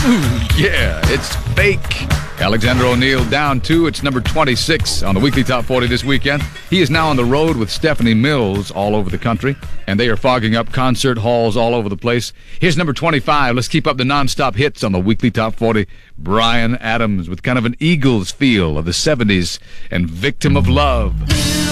Ooh, yeah, it's Fake. Alexander O'Neal down 2. It's number 26 on the Weekly Top 40 this weekend. He is now on the road with Stephanie Mills all over the country, and they are fogging up concert halls all over the place. Here's number 25. Let's keep up the nonstop hits on the Weekly Top 40. Bryan Adams with kind of an Eagles feel of the 70s and Victim of Love.